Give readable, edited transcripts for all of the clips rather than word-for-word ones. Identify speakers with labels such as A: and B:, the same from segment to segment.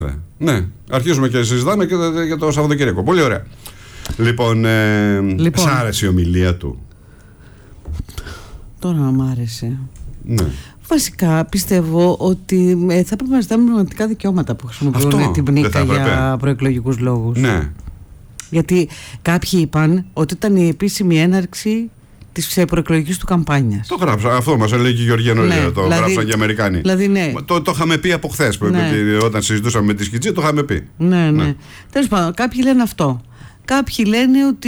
A: Ναι, αρχίζουμε και συζητάμε και για το Σαββατοκύριακο. Πολύ ωραία. Λοιπόν, σ' άρεσε η ομιλία του?
B: Τώρα μ' άρεσε.
A: Ναι.
B: Βασικά πιστεύω ότι θα πρέπει να ζητάμε πραγματικά δικαιώματα που χρησιμοποιούν την πνίκα για προεκλογικούς λόγους.
A: Ναι.
B: Γιατί κάποιοι είπαν ότι ήταν η επίσημη έναρξη της προεκλογικής του καμπάνιας.
A: Το γράψα, αυτό μας έλεγε και η Γεωργία νωρίτερα. Ναι, το γράψαν και οι Αμερικάνοι.
B: Δηλαδή, ναι.
A: Το είχαμε πει από χθες, όταν συζητούσαμε με τη Σκιτζή, το είχαμε πει.
B: Ναι. Τέλος πάντων, κάποιοι λένε αυτό. Κάποιοι λένε ότι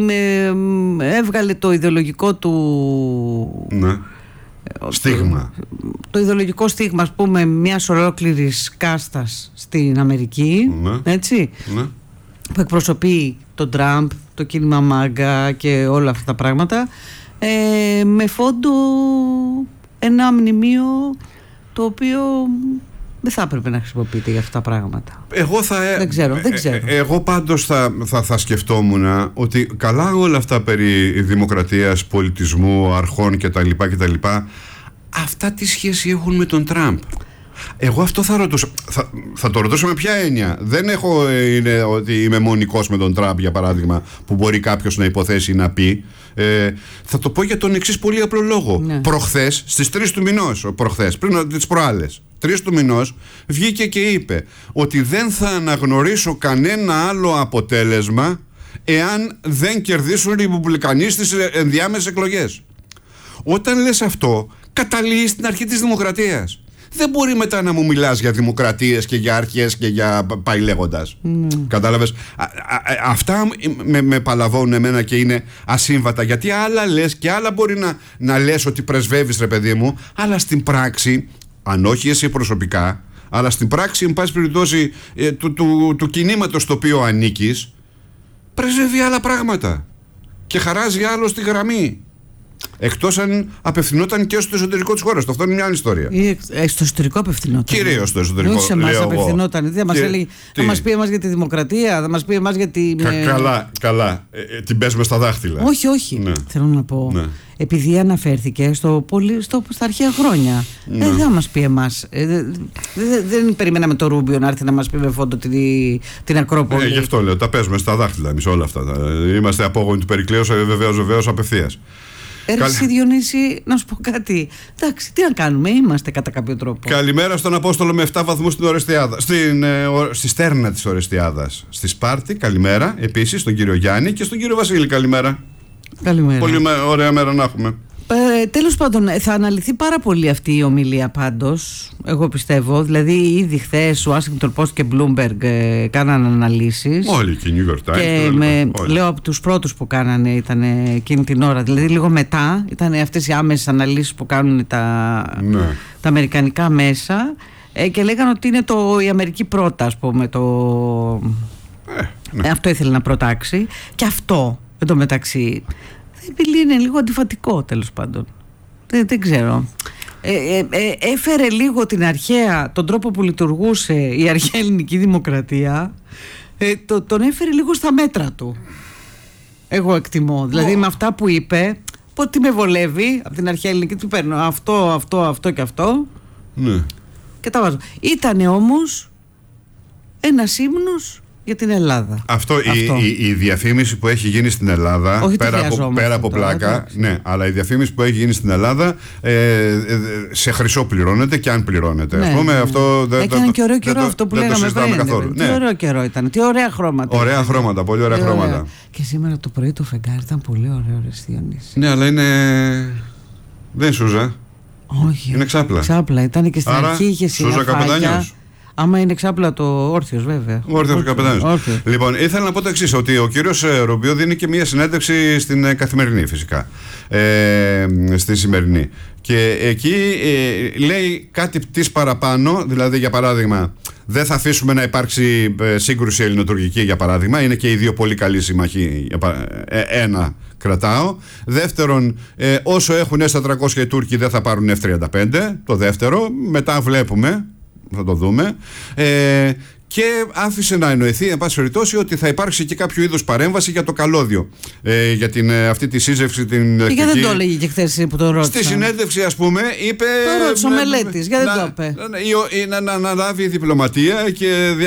B: έβγαλε το ιδεολογικό του.
A: Ναι. Στίγμα.
B: Το ιδεολογικό στίγμα, ας πούμε, μιας ολόκληρης κάστας στην Αμερική.
A: Ναι.
B: Έτσι.
A: Ναι.
B: Που εκπροσωπεί τον Τραμπ, το κίνημα Μάγκα και όλα αυτά τα πράγματα, με φόντο ένα μνημείο το οποίο δεν θα έπρεπε να χρησιμοποιείται για αυτά τα πράγματα. Δεν ξέρω.
A: Εγώ πάντως θα σκεφτόμουν ότι καλά όλα αυτά περί δημοκρατίας, πολιτισμού, αρχών κτλ. Αυτά τι σχέση έχουν με τον Τραμπ? Εγώ αυτό θα ρωτούσα. Θα το ρωτούσα με ποια έννοια. Δεν είναι ότι είμαι μονικός με τον Τραμπ, για παράδειγμα, που μπορεί κάποιος να υποθέσει ή να πει. Θα το πω για τον εξής πολύ απλό λόγο. Ναι. Προχθές, στις 3 του μηνός, πριν τις προάλλες, 3 του μηνός, βγήκε και είπε ότι δεν θα αναγνωρίσω κανένα άλλο αποτέλεσμα εάν δεν κερδίσουν οι Ρεπουμπλικανοί στις ενδιάμεσες εκλογές. Όταν λες αυτό, καταλήγεις στην αρχή της δημοκρατίας. Δεν μπορεί μετά να μου μιλάς για δημοκρατίες και για αρχές και για πάει λέγοντας. Κατάλαβες? Αυτά με παλαβώνουν εμένα και είναι ασύμβατα, γιατί άλλα λες και άλλα μπορεί να λες ότι πρεσβεύεις, ρε παιδί μου, αλλά στην πράξη, αν όχι εσύ προσωπικά, αλλά στην πράξη, εν πάση περιπτώσει, του κινήματος στο οποίο ανήκεις, πρεσβεύει άλλα πράγματα και χαράζει άλλο στη γραμμή. Εκτός αν απευθυνόταν και στο εσωτερικό της χώρας. Αυτό είναι μια άλλη ιστορία.
B: Στο εσωτερικό απευθυνόταν.
A: Κυρίως στο εσωτερικό.
B: Όχι σε εμάς απευθυνόταν. Δεν μας έλεγε, θα μας πει εμάς για τη δημοκρατία, θα μας πει εμάς για τη.
A: Καλά. Την πες μες στα δάχτυλα.
B: Όχι. Ναι. Θέλω να πω. Ναι. Επειδή αναφέρθηκε στα αρχαία χρόνια. Δεν θα μας πει εμάς. Δεν περιμέναμε το Ρούμπιο να έρθει να μας πει με φόντο την Ακρόπολη.
A: Γι' αυτό λέω. Τα παίζουμε στα δάχτυλα εμείς όλα αυτά. Είμαστε απόγονοι του Περικλέους, βεβαίως απευθείας.
B: Εσύ Διονύση, να σου πω κάτι. Εντάξει, τι να κάνουμε, είμαστε κατά κάποιο τρόπο.
A: Καλημέρα στον Απόστολο με 7 βαθμούς στην Ορεστιάδα. Στη στέρνα της Ορεστιάδας. Στη Σπάρτη, καλημέρα. Επίσης στον κύριο Γιάννη και στον κύριο Βασίλη, καλημέρα.
B: Καλημέρα.
A: Πολύ ωραία μέρα να έχουμε.
B: Τέλος πάντων, θα αναλυθεί πάρα πολύ αυτή η ομιλία πάντως, εγώ πιστεύω. Δηλαδή, ήδη χθες ο Washington Post και Bloomberg κάνανε αναλύσεις.
A: Όλοι και New York Times.
B: Και λέω από τους πρώτους που κάνανε ήταν εκείνη την ώρα. Δηλαδή, λίγο μετά ήταν αυτές οι άμεσες αναλύσεις που κάνουν τα αμερικανικά μέσα και λέγανε ότι είναι η Αμερική πρώτα, ας πούμε. Αυτό ήθελε να προτάξει. Και αυτό, εν τω μεταξύ, είναι λίγο αντιφατικό, τέλος πάντων. Δεν ξέρω. Έφερε λίγο τον τρόπο που λειτουργούσε η αρχαία ελληνική δημοκρατία, τον έφερε λίγο στα μέτρα του. Εγώ εκτιμώ. Δηλαδή με αυτά που είπε, τι με βολεύει από την αρχαία ελληνική, του παίρνω αυτό και αυτό.
A: Ναι.
B: Και τα βάζω. Ήτανε όμως ένας ύμνος για την Ελλάδα.
A: Η διαφήμιση που έχει γίνει στην Ελλάδα, πέρα από πλάκα, ναι, αλλά η διαφήμιση που έχει γίνει στην Ελλάδα σε χρυσό πληρώνεται και αν πληρώνεται.
B: Ναι,
A: ας πούμε, αυτό
B: έκανε και ωραίο καιρό αυτό που λέγαμε πριν. Τι ωραίο καιρό ήταν, τι ωραία χρώματα.
A: Ωραία χρώματα, πολύ ωραία χρώματα.
B: Και σήμερα το πρωί το φεγγάρι ήταν πολύ ωραίο, ρε Διονύση.
A: Ναι, αλλά δεν είναι σούζα.
B: Όχι.
A: Είναι ξάπλα.
B: Ξάπλα ήταν και στην αρχή είχε σούζα. Άμα είναι ξάπλα το όρθιος, βέβαια.
A: Ο όρθιος καπετάνιος. Λοιπόν, ήθελα να πω το εξής, ότι ο κύριος Ρουμπίο δίνει και μια συνέντευξη στην Καθημερινή, φυσικά. Στη σημερινή. Και εκεί λέει κάτι της παραπάνω, δηλαδή για παράδειγμα, δεν θα αφήσουμε να υπάρξει σύγκρουση ελληνοτουρκική, για παράδειγμα. Είναι και οι δύο πολύ καλοί σύμμαχοι. Ένα κρατάω. Δεύτερον, όσο έχουν S-400 οι Τούρκοι δεν θα πάρουν F-35. Το δεύτερο. Μετά βλέπουμε. Θα το δούμε. Και άφησε να εννοηθεί, εν πάση περιπτώσει, ότι θα υπάρξει και κάποιο είδους παρέμβαση για το καλώδιο. Για αυτή τη σύζευξη την.
B: Και γιατί δεν το έλεγε και χθες που το ρώτησα.
A: Στη συνέντευξη, ας πούμε, είπε.
B: Το ρώτησε ο Μελέτης, γιατί δεν το είπε.
A: Να αναλάβει η διπλωματία και